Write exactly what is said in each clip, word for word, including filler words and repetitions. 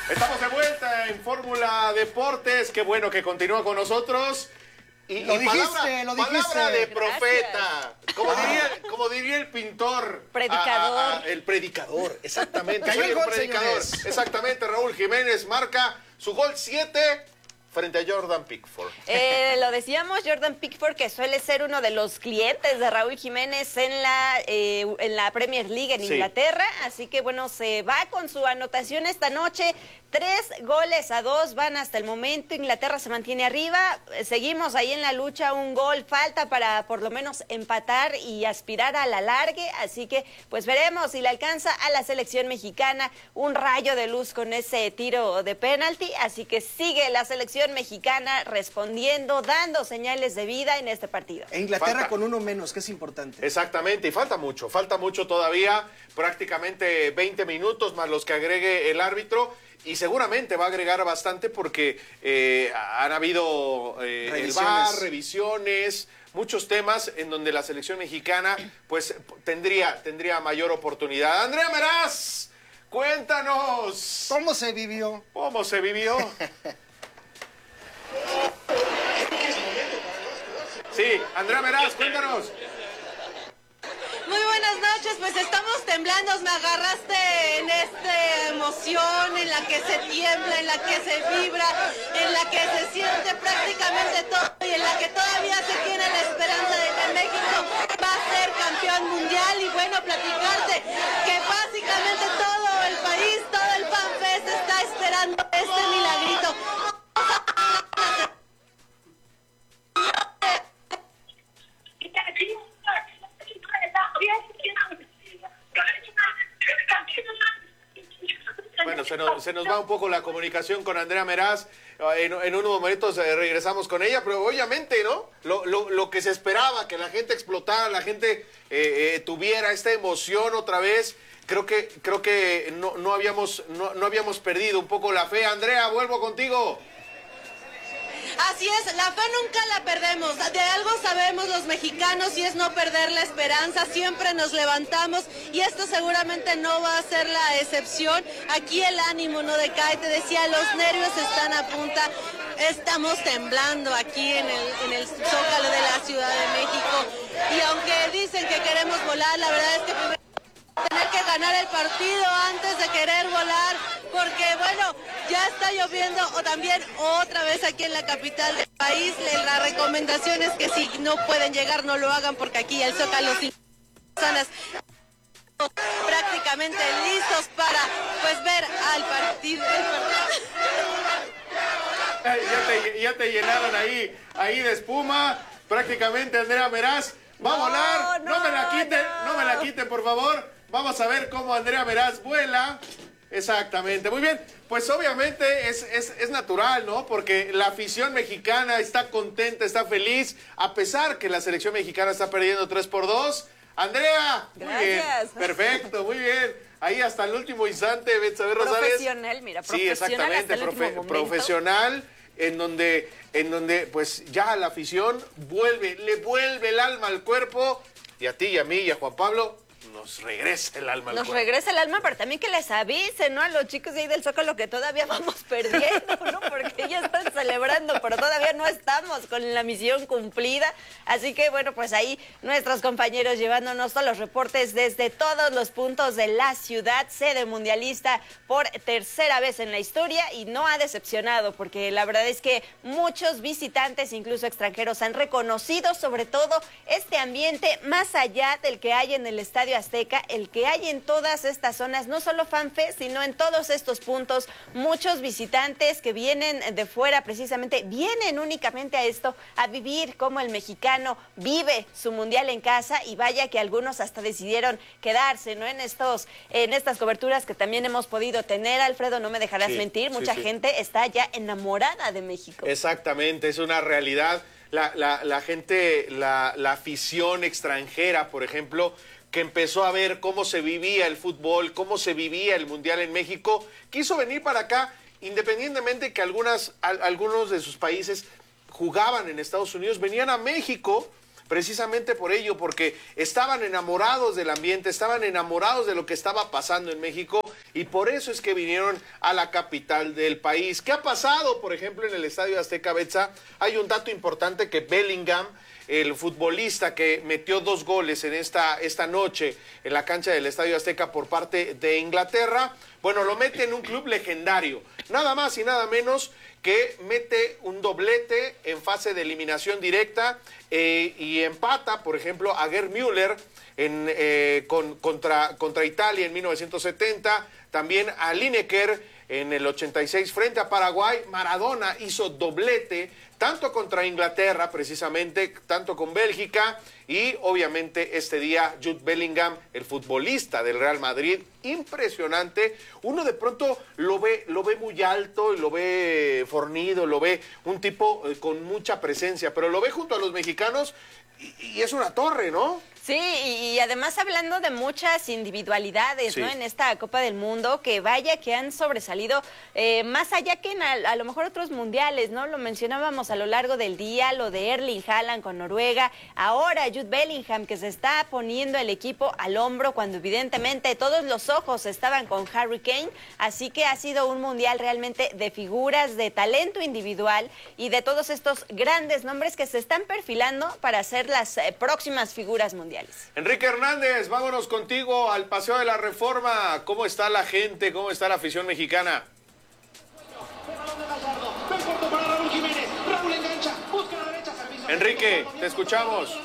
Estamos de vuelta en Fórmula Deportes. Qué bueno que continúa con nosotros. Y, lo y dijiste, palabra, lo dijiste. Palabra de profeta. Como diría, como diría el pintor. Predicador. A, a, a, el predicador, exactamente. Cayó Soy el un gol, predicador. señores. Exactamente, Raúl Jiménez marca su gol siete frente a Jordan Pickford. Eh, lo decíamos, Jordan Pickford, que suele ser uno de los clientes de Raúl Jiménez en la, eh, en la Premier League en Sí. Inglaterra. Así que, bueno, se va con su anotación esta noche. Tres goles a dos van hasta el momento. Inglaterra se mantiene arriba. Seguimos ahí en la lucha. Un gol falta para por lo menos empatar y aspirar a la largue. Así que, pues veremos si le alcanza a la selección mexicana un rayo de luz con ese tiro de penalti. Así que sigue la selección mexicana respondiendo, dando señales de vida en este partido. E Inglaterra Falta. con uno menos, que es importante. Exactamente, y falta mucho, falta mucho todavía, prácticamente veinte minutos más los que agregue el árbitro, y seguramente va a agregar bastante porque eh, han habido eh, el V A R, revisiones, muchos temas en donde la selección mexicana pues tendría, tendría mayor oportunidad. Andrea Meraz, cuéntanos. ¿Cómo se vivió? ¿Cómo se vivió? Sí, Andrea Meraz, cuéntanos. Muy buenas noches, pues estamos temblando, me agarraste en esta emoción, en la que se tiembla, en la que se vibra, en la que se siente prácticamente todo y en la que todavía se tiene la esperanza de que México va a ser campeón mundial. Y bueno, platicarte que básicamente todo el país, todo el FanFest está esperando este milagrito. Bueno, se nos, se nos va un poco la comunicación con Andrea Meraz. En, en unos momentos eh, regresamos con ella, pero obviamente, ¿no? Lo, lo, lo que se esperaba, que la gente explotara, la gente eh, eh, tuviera esta emoción otra vez. Creo que creo que no, no habíamos no, no habíamos perdido un poco la fe. Andrea, vuelvo contigo. Así es, la fe nunca la perdemos, de algo sabemos los mexicanos y es no perder la esperanza, siempre nos levantamos y esto seguramente no va a ser la excepción. Aquí el ánimo no decae, te decía, los nervios están a punta, estamos temblando aquí en el, en el Zócalo de la Ciudad de México y aunque dicen que queremos volar, la verdad es que primero tener que ganar el partido antes de querer volar, porque bueno, ya está lloviendo o también otra vez aquí en la capital del país. La recomendación es que si no pueden llegar no lo hagan porque aquí el Zócalo sin personas prácticamente listos para pues ver al partido. Ya te, ya te llenaron ahí, ahí de espuma, prácticamente. Andrea Meraz va a No, volar, no, no, me la quiten, no. no me la quiten, por favor. Vamos a ver cómo Andrea Meraz vuela. Exactamente, muy bien. Pues obviamente es, es, es natural, ¿no? Porque la afición mexicana está contenta, está feliz, a pesar que la selección mexicana está perdiendo tres por dos. Andrea, muy Gracias. bien, perfecto, muy bien. Ahí hasta el último instante, Betsabe Rosales. Profesional, mira, Sí, profesional exactamente, hasta el último profe- momento. profesional, en donde, en donde pues ya la afición vuelve, le vuelve el alma al cuerpo, y a ti y a mí y a Juan Pablo nos regresa el alma al Nos cuerpo. regresa el alma, pero también que les avisen, ¿no? A los chicos de ahí del Zócalo que todavía vamos perdiendo, ¿no? Porque ya están celebrando, pero todavía no estamos con la misión cumplida. Así que, bueno, pues ahí nuestros compañeros llevándonos todos los reportes desde todos los puntos de la ciudad, sede mundialista por tercera vez en la historia, y no ha decepcionado, porque la verdad es que muchos visitantes, incluso extranjeros, han reconocido sobre todo este ambiente más allá del que hay en el Estadio Azteca, el que hay en todas estas zonas, no solo FanFest, sino en todos estos puntos. Muchos visitantes que vienen de fuera precisamente, vienen únicamente a esto, a vivir como el mexicano vive su mundial en casa, y vaya que algunos hasta decidieron quedarse, ¿no? En estos, en estas coberturas que también hemos podido tener, Alfredo, no me dejarás Sí, mentir, sí, mucha sí. gente está ya enamorada de México. Exactamente, es una realidad. La, la, la gente, la, la afición extranjera, por ejemplo, que empezó a ver cómo se vivía el fútbol, cómo se vivía el Mundial en México, quiso venir para acá, independientemente que algunas, a, algunos de sus países jugaban en Estados Unidos, venían a México precisamente por ello, porque estaban enamorados del ambiente, estaban enamorados de lo que estaba pasando en México y por eso es que vinieron a la capital del país. ¿Qué ha pasado, por ejemplo, en el Estadio Azteca, Betsa? Hay un dato importante que Bellingham, el futbolista que metió dos goles en esta, esta noche en la cancha del Estadio Azteca por parte de Inglaterra, bueno, lo mete en un club legendario, nada más y nada menos que mete un doblete en fase de eliminación directa eh, y empata, por ejemplo, a Gerd Müller en, eh, con, contra, contra Italia en mil novecientos setenta, también a Lineker en el ochenta y seis frente a Paraguay. Maradona hizo doblete tanto contra Inglaterra, precisamente, tanto con Bélgica, y obviamente este día Jude Bellingham, el futbolista del Real Madrid, impresionante. Uno de pronto lo ve, lo ve muy alto, y lo ve fornido, lo ve un tipo eh, con mucha presencia, pero lo ve junto a los mexicanos y, y es una torre, ¿no? Sí, y además hablando de muchas individualidades, sí, ¿no? En esta Copa del Mundo, que vaya que han sobresalido eh, más allá que en a, a lo mejor otros mundiales, ¿no? Lo mencionábamos a lo largo del día, lo de Erling Haaland con Noruega, ahora Jude Bellingham, que se está poniendo el equipo al hombro cuando evidentemente todos los ojos estaban con Harry Kane, así que ha sido un mundial realmente de figuras, de talento individual y de todos estos grandes nombres que se están perfilando para ser las eh, próximas figuras mundiales. Enrique Hernández, vámonos contigo al Paseo de la Reforma. ¿Cómo está la gente? ¿Cómo está la afición mexicana? Enrique, te escuchamos.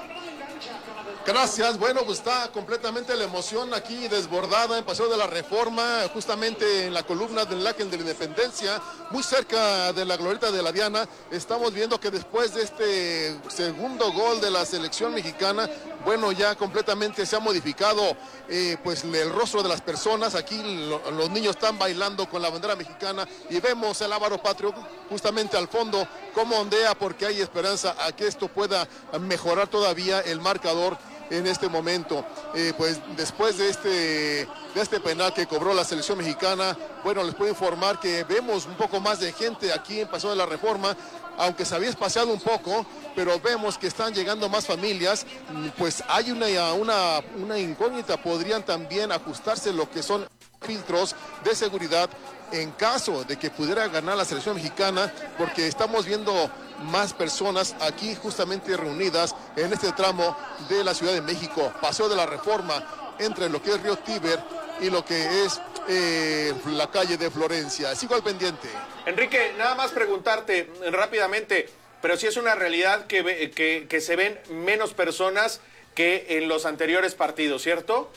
Gracias, bueno, pues está completamente la emoción aquí desbordada en Paseo de la Reforma, justamente en la columna del Ángel de la Independencia, muy cerca de la glorieta de la Diana. Estamos viendo que después de este segundo gol de la selección mexicana, bueno, ya completamente se ha modificado eh, pues el rostro de las personas. Aquí lo, los niños están bailando con la bandera mexicana y vemos el Ávaro Patrio justamente al fondo cómo ondea, porque hay esperanza a que esto pueda mejorar todavía el marcador en este momento. Eh, pues después de este, de este penal que cobró la selección mexicana, bueno, les puedo informar que vemos un poco más de gente aquí en Paseo de la Reforma, aunque se había espaciado un poco, pero vemos que están llegando más familias. Pues hay una, una, una incógnita, podrían también ajustarse lo que son filtros de seguridad en caso de que pudiera ganar la selección mexicana, porque estamos viendo más personas aquí justamente reunidas en este tramo de la Ciudad de México, Paseo de la Reforma, entre lo que es Río Tíber y lo que es eh, la calle de Florencia. Sigo al pendiente. Enrique, nada más preguntarte rápidamente, pero si es una realidad que, que, que se ven menos personas que en los anteriores partidos, ¿cierto?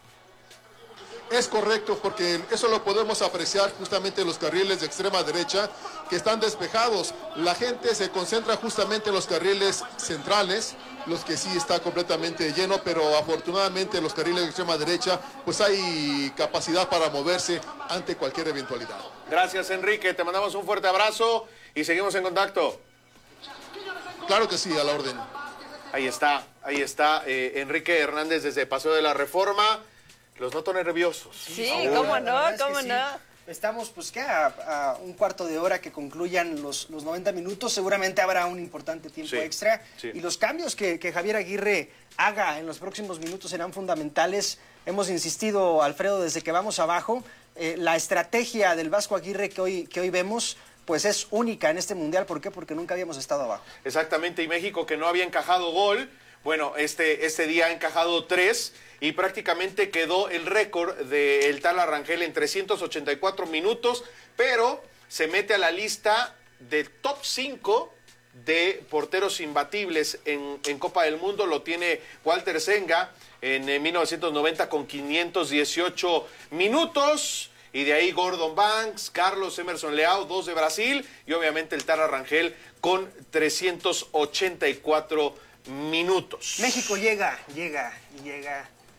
Es correcto, porque eso lo podemos apreciar justamente en los carriles de extrema derecha, que están despejados. La gente se concentra justamente en los carriles centrales, los que sí está completamente lleno, pero afortunadamente en los carriles de extrema derecha pues hay capacidad para moverse ante cualquier eventualidad. Gracias, Enrique, te mandamos un fuerte abrazo y seguimos en contacto. Claro que sí, a la orden. Ahí está, ahí está eh, Enrique Hernández desde Paseo de la Reforma. Los noto nerviosos. Sí, cómo no, cómo no. Sí. Estamos pues que a, a un cuarto de hora que concluyan los, los noventa minutos, seguramente habrá un importante tiempo sí, extra sí. Y los cambios que, que Javier Aguirre haga en los próximos minutos serán fundamentales. Hemos insistido, Alfredo, desde que vamos abajo, eh, la estrategia del Vasco Aguirre que hoy, que hoy vemos pues es única en este Mundial. ¿Por qué? Porque nunca habíamos estado abajo. Exactamente, y México, que no había encajado gol, bueno, este, este día ha encajado tres y prácticamente quedó el récord del Tala Rangel en trescientos ochenta y cuatro minutos, pero se mete a la lista del top cinco de porteros imbatibles en, en Copa del Mundo. Lo tiene Walter Senga en, en mil novecientos noventa con quinientos dieciocho minutos. Y de ahí Gordon Banks, Carlos Emerson Leao, dos de Brasil, y obviamente el Tala Rangel con trescientos ochenta y cuatro minutos. México llega, llega y llega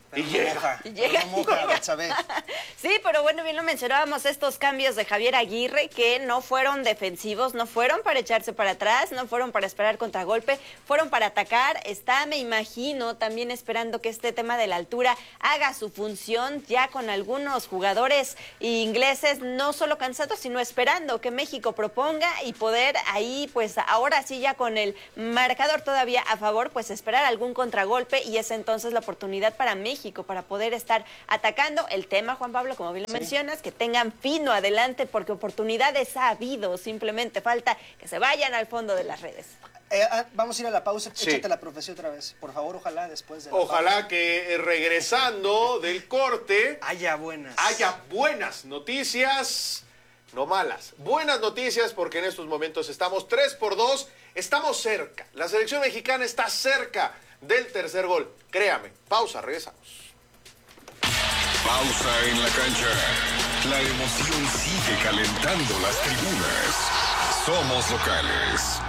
Y llega. Y llega. No moja, Betsabe. Sí, pero bueno, bien lo mencionábamos, estos cambios de Javier Aguirre que no fueron defensivos, no fueron para echarse para atrás, no fueron para esperar contragolpe, fueron para atacar. Está, me imagino, también esperando que este tema de la altura haga su función, ya con algunos jugadores ingleses no solo cansados, sino esperando que México proponga y poder ahí, pues ahora sí ya con el marcador todavía a favor, pues esperar algún contragolpe, y es entonces la oportunidad para México para poder estar atacando. El tema, Juan Pablo, como bien lo sí. mencionas, que tengan fino adelante, porque oportunidades ha habido, simplemente falta que se vayan al fondo de las redes. Eh, vamos a ir a la pausa, sí. Échate la profecía otra vez, por favor, ojalá después de la Ojalá pausa. que eh, regresando del corte haya buenas. Haya buenas noticias, no malas. Buenas noticias, porque en estos momentos estamos tres por dos, estamos cerca. La selección mexicana está cerca del tercer gol. Créame, pausa, regresamos. Pausa en la cancha. La emoción sigue calentando las tribunas. Somos locales.